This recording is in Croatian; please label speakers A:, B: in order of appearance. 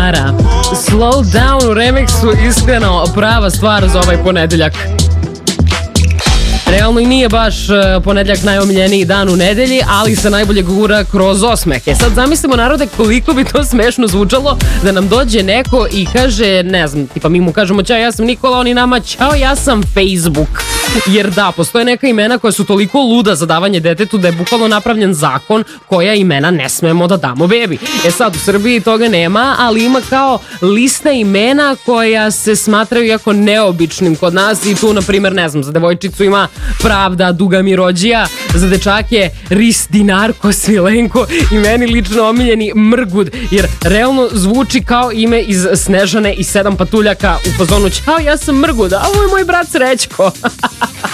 A: Mara. Slow down u remiksu, iskreno prava stvar za ovaj ponedeljak. Realno i nije baš ponedjeljak najomiljeniji dan u nedelji, ali se najbolje gura kroz osmeh. Sad zamislimo, narode, koliko bi to smešno zvučalo da nam dođe neko i kaže, ne znam, tipa mi mu kažemo ćao, ja sam Nikola, oni nama ćao, ja sam Facebook. Jer da, postoje neka imena koja su toliko luda za davanje detetu da je bukvalno napravljen zakon koja imena ne smemo da damo bebi. Sad u Srbiji toga nema, ali ima kao lista imena koja se smatraju jako neobičnim kod nas i tu, na primjer, ne znam, za devojčicu ima Pravda, Duga Mirođija, za dečake Ris, Dinarko, Svilenko i meni lično omiljeni Mrgud, jer realno zvuči kao ime iz Snežane i 7 patuljaka u fazonu ćao, ja sam Mrgud, a ovo je moj brat Srećko.